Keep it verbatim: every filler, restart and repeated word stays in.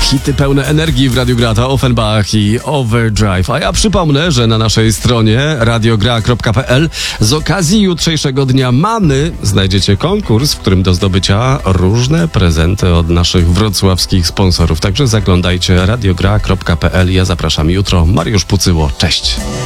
Hity pełne energii w Radiu Gra to Offenbach i Overdrive. A ja przypomnę, że na naszej stronie radiogra kropka pe el z okazji jutrzejszego dnia mamy znajdziecie konkurs, w którym do zdobycia różne prezenty od naszych wrocławskich sponsorów. Także zaglądajcie radiogra kropka pe el. Ja zapraszam jutro. Mariusz Pucyło. Cześć.